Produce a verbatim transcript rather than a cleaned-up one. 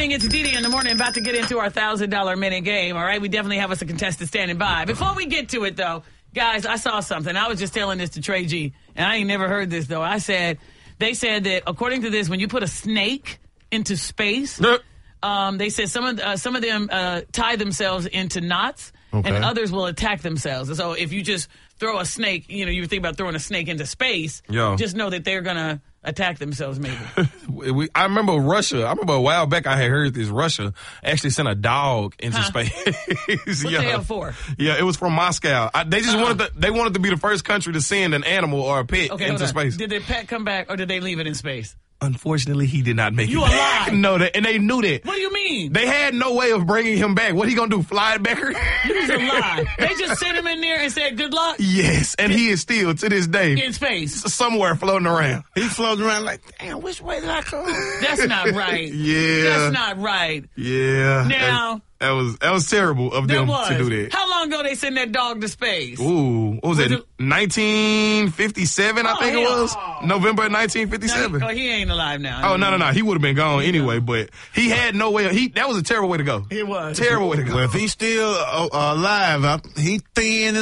morning. It's Dee Dee in the morning. About to get into our one thousand dollars minute game, all right? We definitely have us a contestant standing by. Before we get to it, though, guys, I saw something. I was just telling this to Trey G, and I ain't never heard this, though. I said, they said that according to this, when you put a snake into space, um, they said some of, uh, some of them uh, tie themselves into knots, okay. and others will attack themselves. And so if you just throw a snake, you know, you think about throwing a snake into space, Yo. just know that they're going to attack themselves, maybe. we, I remember Russia. I remember a while back I had heard this. Russia actually sent a dog into huh? space. What yeah. the hell for? Yeah, it was from Moscow. I, they just uh-huh. wanted to, they wanted to be the first country to send an animal or a pet okay, into space. Did the pet come back or did they leave it in space? Unfortunately, he did not make you it back. You alive? No, that, and they knew that. What do you mean? They had no way of bringing him back. What he gonna do? Fly it back? He's alive. They just sent him in there and said, "Good luck." Yes, and he is still to this day in space, somewhere floating around. He's floating around like, damn, which way did I come? That's not right. Yeah, that's not right. Yeah. Now. That was that was terrible of them was. to do that. How long ago they sent that dog to space? Ooh, what was, was it? it? nineteen fifty-seven, oh, I think hell. it was. November nineteen fifty-seven. No, he, oh, he ain't alive now. Oh, no, no, no. He would have been gone anyway, know. but he had no way. He That was a terrible way to go. It was. Terrible way to go. Well, if he's still uh, alive, he thin